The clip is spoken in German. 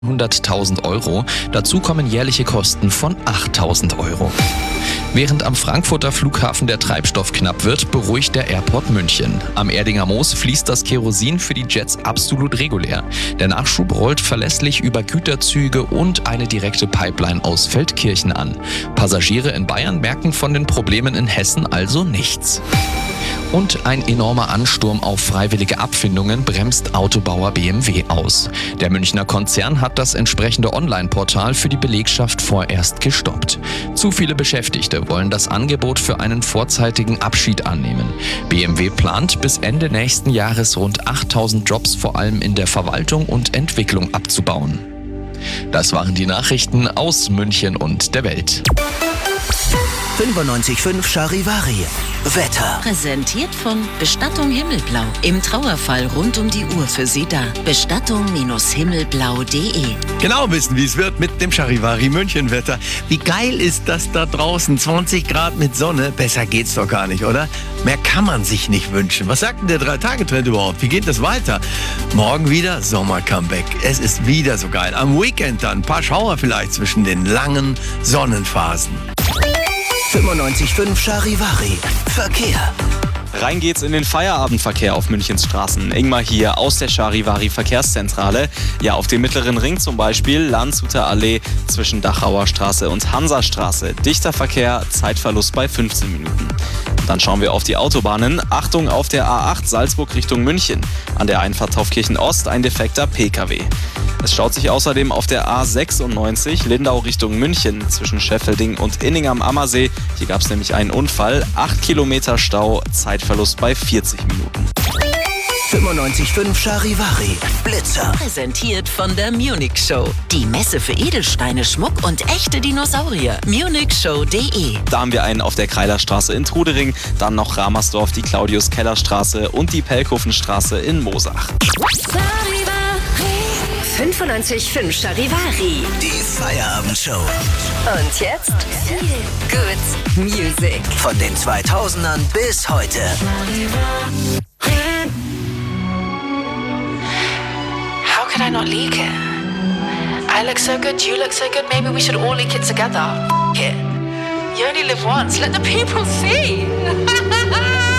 100.000 Euro. Dazu kommen jährliche Kosten von 8.000 Euro. Während am Frankfurter Flughafen der Treibstoff knapp wird, beruhigt der Airport München. Am Erdinger Moos fließt das Kerosin für die Jets absolut regulär. Der Nachschub rollt verlässlich über Güterzüge und eine direkte Pipeline aus Feldkirchen an. Passagiere in Bayern merken von den Problemen in Hessen also nichts. Und ein enormer Ansturm auf freiwillige Abfindungen bremst Autobauer BMW aus. Der Münchner Konzern hat das entsprechende Online-Portal für die Belegschaft vorerst gestoppt. Zu viele Beschäftigte wollen das Angebot für einen vorzeitigen Abschied annehmen. BMW plant, bis Ende nächsten Jahres rund 8.000 Jobs vor allem in der Verwaltung und Entwicklung abzubauen. Das waren die Nachrichten aus München und der Welt. 95.5 Charivari. Wetter. Präsentiert von Bestattung Himmelblau. Im Trauerfall rund um die Uhr für Sie da. Bestattung-himmelblau.de. Genau wissen, wie es wird mit dem Charivari München Wetter. Wie geil ist das da draußen? 20 Grad mit Sonne. Besser geht's doch gar nicht, oder? Mehr kann man sich nicht wünschen. Was sagt denn der 3-Tage-Trend überhaupt? Wie geht das weiter? Morgen wieder Sommer-Comeback. Es ist wieder so geil. Am Weekend dann ein paar Schauer vielleicht zwischen den langen Sonnenphasen. 95.5 Charivari. Verkehr. Rein geht's in den Feierabendverkehr auf Münchens Straßen. Ingmar hier aus der Charivari Verkehrszentrale. Ja, auf dem Mittleren Ring zum Beispiel, Landshuter Allee zwischen Dachauer Straße und Hansastraße. Dichter Verkehr, Zeitverlust bei 15 Minuten. Dann schauen wir auf die Autobahnen. Achtung auf der A8 Salzburg Richtung München. An der Einfahrt Taufkirchen Ost ein defekter PKW. Es staut sich außerdem auf der A96 Lindau Richtung München zwischen Scheffelding und Inning am Ammersee. Hier gab es nämlich einen Unfall. 8 Kilometer Stau, Zeitverlust bei 40 Minuten. 95.5 Charivari. Blitzer. Präsentiert von der Munich Show. Die Messe für Edelsteine, Schmuck und echte Dinosaurier. munichshow.de. Da haben wir einen auf der Kreilerstraße in Trudering, dann noch Ramersdorf, die Claudius-Keller-Straße und die Pellkofenstraße in Mosach. 95.5 Charivari. Die Feierabendshow. Und jetzt Good Music. Von den 2000ern bis heute. How could I not leak it? I look so good, you look so good, maybe we should all leak it together. F it. You only live once, let the people see.